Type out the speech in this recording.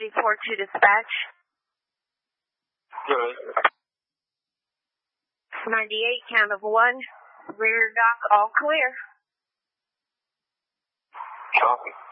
report to dispatch. Good. 98, count of 1. Rear dock all clear. Copy.